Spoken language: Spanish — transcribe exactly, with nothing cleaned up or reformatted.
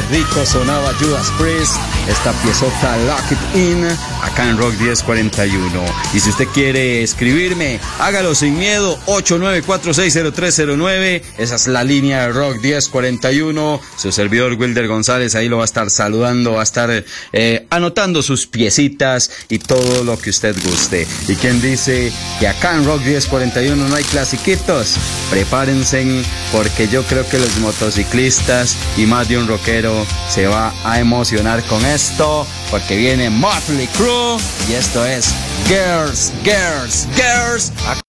rico sonaba Judas Priest, esta piezota Lock It In, acá en Rock diez cuarenta y uno. Y si usted quiere escribirme, hágalo sin miedo, ocho nueve cuatro seis cero tres cero nueve, esa es la línea de Rock diez cuarenta y uno, su servidor Wilder González ahí lo va a estar saludando, va a estar eh, anotando sus piecitas y todo lo que usted guste. Y quien dice que acá en Rock diez cuarenta y uno no hay clasiquitos, prepárense porque yo creo que los motociclistas y más de un rockero se va a emocionar con esto, porque viene Motley Crue y esto es Girls, Girls, Girls.